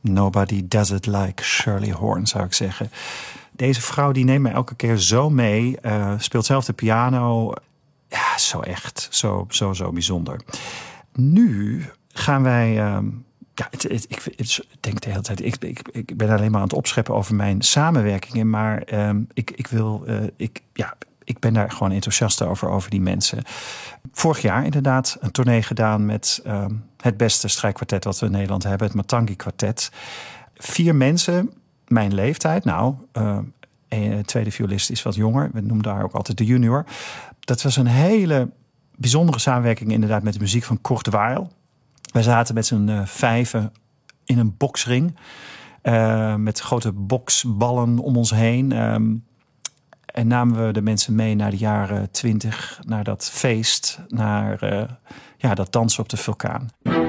Nobody does it like Shirley Horn, zou ik zeggen. Deze vrouw die neemt mij elke keer zo mee. Speelt zelf de piano. Ja, zo echt. Zo bijzonder. Nu gaan wij... ik denk de hele tijd... Ik ben alleen maar aan het opscheppen over mijn samenwerkingen. Maar ik ben daar gewoon enthousiast over die mensen. Vorig jaar inderdaad een tournee gedaan met het beste strijkkwartet wat we in Nederland hebben. Het Matangi Kwartet. 4 mensen, mijn leeftijd. Nou, een tweede violist is wat jonger. We noemen haar ook altijd de junior. Dat was een hele bijzondere samenwerking inderdaad met de muziek van Kurt Weill. Wij zaten met z'n 5 in een boksring. Met grote boksballen om ons heen. En namen we de mensen mee naar de jaren 20. Naar dat feest. Naar dat dansen op de vulkaan.